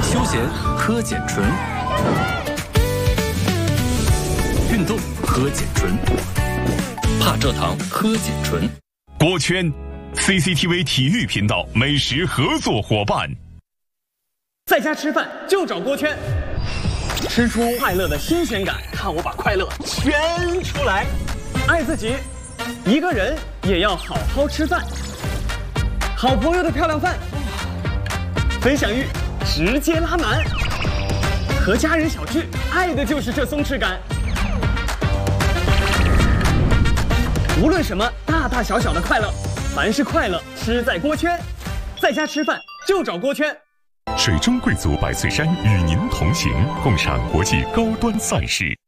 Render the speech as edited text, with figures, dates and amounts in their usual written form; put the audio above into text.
休闲喝碱醇，运动喝碱醇，怕蔗糖喝碱醇。 锅圈 ，CCTV 体育频道美食合作伙伴。 在家吃饭就找锅圈，吃出快乐的新鲜感，看我把快乐圈出来。爱自己，一个人也要好好吃饭。好朋友的漂亮饭，分享欲直接拉满。和家人小聚，爱的就是这松弛感。无论什么大大小小的快乐，凡是快乐吃在锅圈。在家吃饭就找锅圈。 水中贵族百岁山与您同行，共赏国际高端赛事。